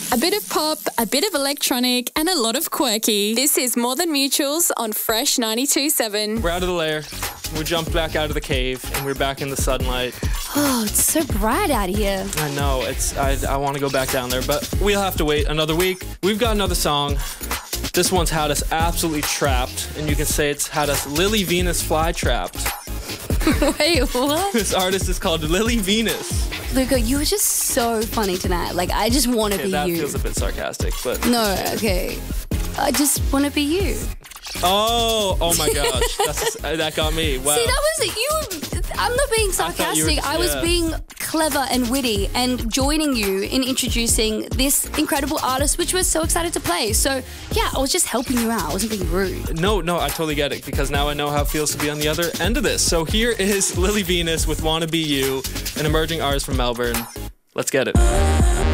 A bit of pop, a bit of electronic, and a lot of quirky. This is More Than Mutuals on Fresh 92.7. We're out of the lair. We jumped back out of the cave, and we're back in the sunlight. Oh, it's so bright out here. I know. I want to go back down there, but we'll have to wait another week. We've got another song. This one's had us absolutely trapped, and you can say it's had us Lily Venus fly trapped. Wait, what? This artist is called Lily Venus. Luca, you were just so funny tonight. Like, I just want to be That you. feels a bit sarcastic, but... No, okay. I just want to be you. Oh my gosh. That got me. Wow. See, that was you. I'm not being sarcastic. I was being clever and witty and joining you in introducing this incredible artist, which we're so excited to play. So, yeah, I was just helping you out. I wasn't being rude. No, I totally get it, because now I know how it feels to be on the other end of this. So here is Lily Venus with Wanna Be You, an emerging artist from Melbourne. Let's get it.